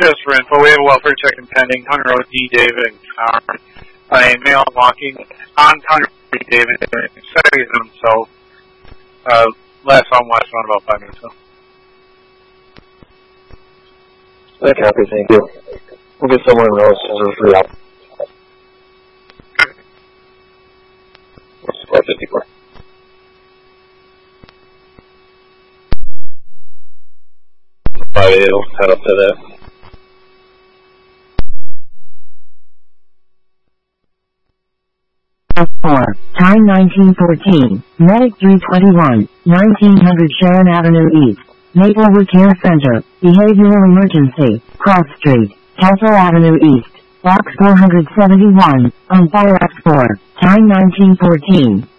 just for info, we have a welfare check pending. Hunter Road, D. David, a male walking on Hunter Road, D. David, setting him, so, last one about 5 minutes ago. I copy, thank you. We'll get someone else to free up. Squad 54. I'll head up to that. 4, time 1914, Medic 321, 1900 Sharon Avenue East, Maplewood Care Center, Behavioral Emergency, Cross Street, Castle Avenue East, Box 471, on Fire X4, time 1914.